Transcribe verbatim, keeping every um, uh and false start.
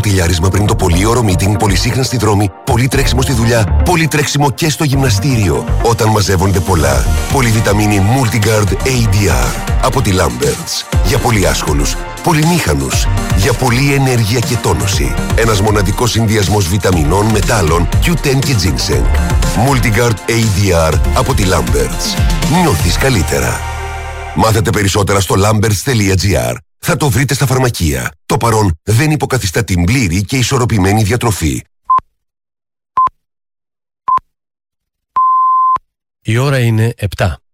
χιλιάρισμα πριν το πολύωρο meeting, πολυσύχνα στη δρόμη, πολύ τρέξιμο στη δουλειά, πολύ τρέξιμο και στο γυμναστήριο. Όταν μαζεύονται πολλά. Πολυβιταμίνη Multigard έι ντι αρ από τη Lamberts. Για πολύ άσχολους, πολυμήχανους, για πολλή ενέργεια και τόνωση. Ένας μοναδικός συνδυασμός βιταμινών, μετάλλων, κιου τεν και ginseng. Multigard έι ντι αρ από τη Lamberts. Νιώθεις καλύτερα. Μάθετε περισσότερα στο lamberts τελεία gr. Θα το βρείτε στα φαρμακεία. Το παρόν δεν υποκαθιστά την πλήρη και ισορροπημένη διατροφή. Η ώρα είναι επτά.